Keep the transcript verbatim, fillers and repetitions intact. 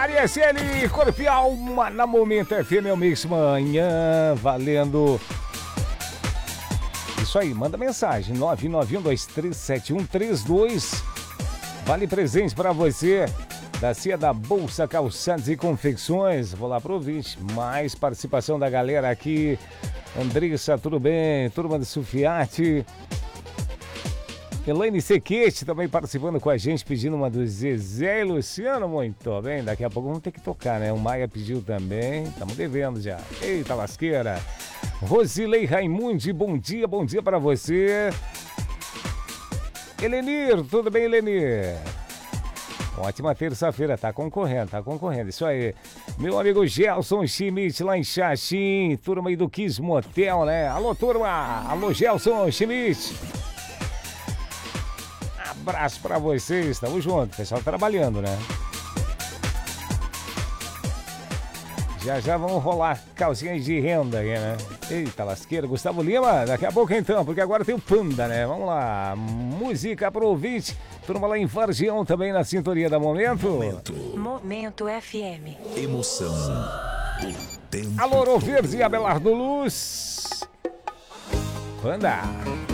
área, S L Corpo Alma na Momento F M, é o Mix Manhã, valendo. Isso aí, manda mensagem, nove nove um dois três sete um três dois. Vale presente para você, da Cia da Bolsa Calçados e Confecções. Vou lá pro ouvinte, mais participação da galera aqui. Andressa, tudo bem? Turma do Sufiati. Elaine Sequete também participando com a gente, pedindo uma do Zezé e Luciano. Muito bem, daqui a pouco vamos ter que tocar, né? O Maia pediu também, estamos devendo já. Eita lasqueira. Rosilei Raimundi, bom dia, bom dia para você. Helenir, tudo bem, Helenir? Ótima terça-feira, tá concorrendo, tá concorrendo, isso aí. Meu amigo Gelson Schmidt lá em Xaxim, turma aí do Kiss Motel, né? Alô, turma! Alô, Gelson Schmidt! Abraço pra vocês, estamos juntos, pessoal trabalhando, né? Já já vamos rolar calcinhas de renda aí, né? Eita lasqueira, Gustavo Lima, daqui a pouco então, porque agora tem o Panda, né? Vamos lá, música pro ouvinte, turma lá em Vargião também na sintonia da Momento. Momento, Momento F M. Emoção do tempo. Alô, Ouro Verde e Abelardo Luz. Panda.